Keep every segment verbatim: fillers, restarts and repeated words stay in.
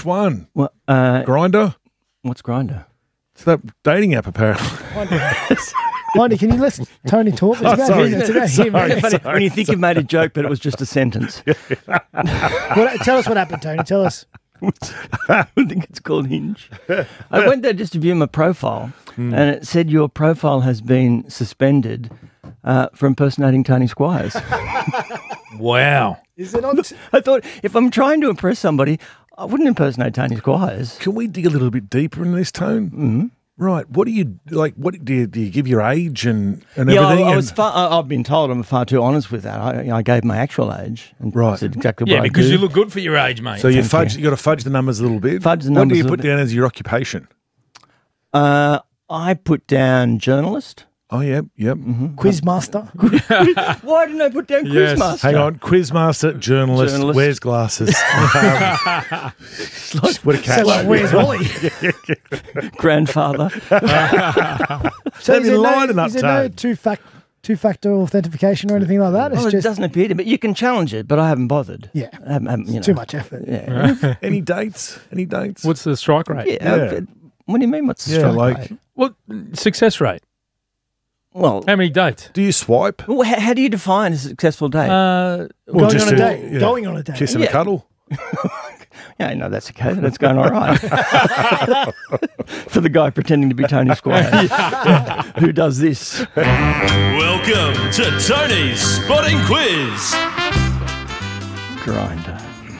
one? Well, uh, Grindr? what's Grindr? It's that dating app, apparently. Mindy, can you listen Tony talk? It's Oh, about sorry. him. It's about him. Sorry. Funny, when you think you've made a joke, but it was just a sentence. What, tell us what happened, Tony. Tell us. I think it's called Hinge. I went there just to view my profile, and it said your profile has been suspended uh, for impersonating Tony Squires. Wow. Is it on? T- I thought, if I'm trying to impress somebody, I wouldn't impersonate Tony Squires. Can we dig a little bit deeper in this, Tone? Mm-hmm. Right. What do you, like, what do you, do you give your age and, and Yeah, I, everything? I was and- far, I, I've been told I'm far too honest with that. I, I gave my actual age and Right. said exactly Yeah, what I because do. you look good for your age, mate. so you Thank fudge, you. you got to fudge the numbers a little bit. Fudge the What do numbers you a put little bit. down as your occupation? Uh, I put down journalist. Oh, yep, yep. Quizmaster. Why didn't I put down Yes. Quizmaster? Hang on. Quizmaster, journalist, Journalist. wears glasses. um, what a catch. So like, where's Wally? Grandfather. So They've is there been no, lining up, is there no Tone. two fact two factor authentication or anything like that? It's Well, it just doesn't appear to, but you can challenge it. But I haven't bothered. yeah, I haven't, I haven't, you know. too much effort. Yeah. Any dates? Any dates? What's the strike rate? yeah. Yeah. uh, What do you mean? What's the Yeah, strike like- rate? What success rate? Well, How many dates? Do you swipe? well, how, how do you define a successful date? Uh, Well, Going just on a to- date. yeah. Going on a date. Kiss and Yeah. a cuddle? yeah, no, that's okay. That's going all right. For the guy pretending to be Tony Squires, who does this. Welcome to Tony's Spotting Quiz. Grinder.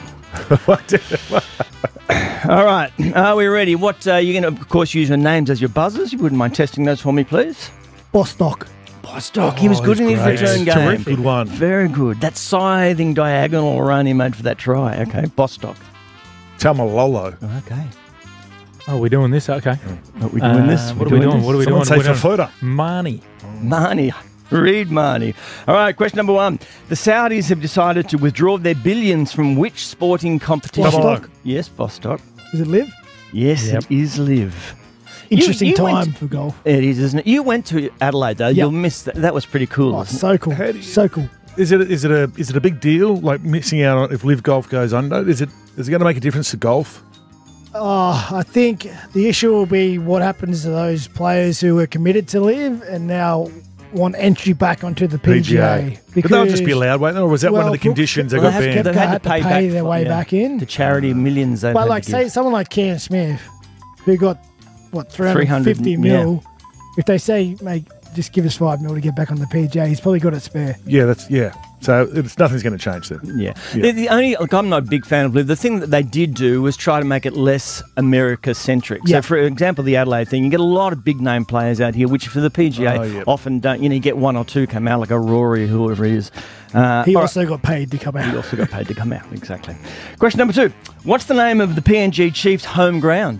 All right, are we ready? What uh, you're going to, of course, use your names as your buzzers. You wouldn't mind testing those for me, please. Bostock. Bostock, he was Oh, good in he's his great. return game. Terrific. Good one. Very good. That scything diagonal run he made for that try. Okay, Bostock. Tamalolo. Okay. oh, we're doing this? Okay. Are we doing Uh, this? What are we doing? What are we Someone doing? say We're for doing- footer. Marnie. Marnie. Read Marnie. All right, question number one. The Saudis have decided to withdraw their billions from which sporting competition? Bostock. Yes, Bostock. Does it live? Yes, Yep. it is live. Interesting you time went- for golf. It is, isn't it? You went to Adelaide, though. Yep. You'll miss that. That was pretty cool. Oh, wasn't it? so cool. How do you- So cool. Is it is it a is it a big deal? Like missing out on if Live Golf goes under? Is it is it going to make a difference to golf? Oh, I think the issue will be what happens to those players who were committed to live and now want entry back onto the P G A. But they'll just be allowed, won't they? Or was that one well, of the conditions they Well, got they have banned? They had to had to pay pay back their for- way yeah. back in. The charity millions they've But had like, to say give. someone like Cam Smith, who got what three hundred fifty three hundred, mil. If they say, mate, just give us five mil to get back on the P G A, he's probably got it spare. Yeah, that's yeah. So it's nothing's going to change then. Yeah. Yeah. The, the only, look, I'm not a big fan of Live. The thing that they did do was try to make it less America-centric. Yeah. So, for example, the Adelaide thing, you get a lot of big-name players out here, which for the P G A Oh, yeah. often don't. You know, you get one or two come out, like a Rory, whoever he is. Uh, He all also got paid to come right, he out. also got paid to come out, exactly. Question number two. What's the name of the P N G Chiefs' home ground?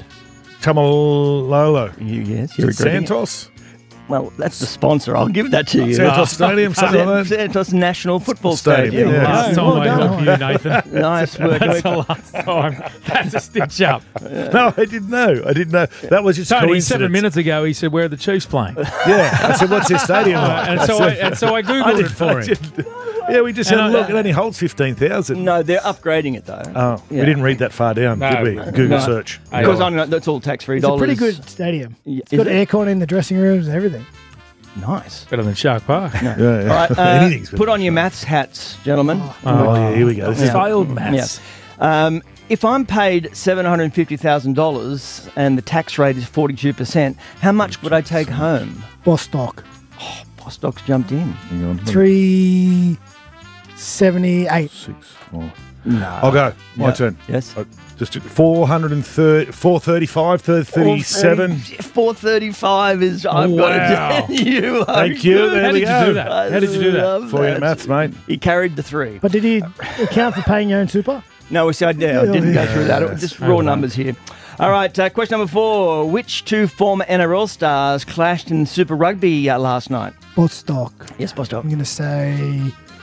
Tamalolo. You, yes, Is you're it agreeing. Santos? Well, that's the sponsor. I'll give that to you. Santos Stadium, something like that. Santos National Football Stadium, Stadium. yeah. Last time well I done. helped you, Nathan. Nice work. That's the last time. That's a stitch up. No, I didn't know. I didn't know. That was just Tony, coincidence. seven minutes ago, he said, where are the Chiefs playing? Yeah. I said, what's their stadium like? and, so I, and so I Googled it for him. Yeah, we just And said, I- look, it only holds fifteen thousand. No, they're upgrading it though. Oh, Yeah. we didn't read that far down, No. did we? Google No. search. Hey, Because well, I know that's all tax-free It's a dollars. pretty good stadium. Yeah, It's got is it? aircon in the dressing rooms and everything. Nice. Better than Shark Park. Yeah, yeah. All right, uh, Anything's better put on than your that. maths hats, gentlemen. Oh, yeah, here we go. This is Failed maths. Um, if I'm paid seven hundred fifty thousand dollars and the tax rate is forty-two percent, how much would I take home? Bostock. Bostock's jumped in. Hang on. three seventy-eight. Six, four. No. I'll go. My Yeah. turn. Yes. Uh, Just four hundred thirty, four thirty-five, thirty-seven. four thirty-five is. I've Wow. got to you. Are Thank you. good. There How we did you go. do that? How did you do that? love For your that. maths, mate. He carried the three. But did he account for paying your own super? No, see, I, yeah, I didn't go through that. It was just raw Okay. numbers here. All right, uh, question number four. Which two former N R L stars clashed in Super Rugby uh, last night? Bostock. Yes, Bostock. I'm going to say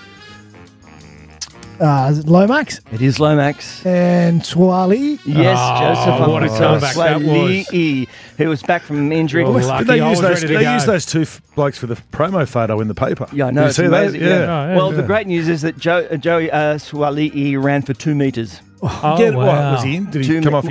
uh, is it Lomax It is Lomax. and Swali. Yes, Oh, Joseph. what a Uncle comeback that was. Swalii, who was back from injury. Well, Did lucky. they I use was those? ready to They go. used those two f- blokes for the promo photo in the paper. Yeah, I know. Did you It's see amazing. that? Yeah. Oh, yeah. Well, the Yeah. great news is that Joe, uh, Joey uh, Swalii ran for two metres. Oh, Get, wow. what, was he in? Did he Two come mi- off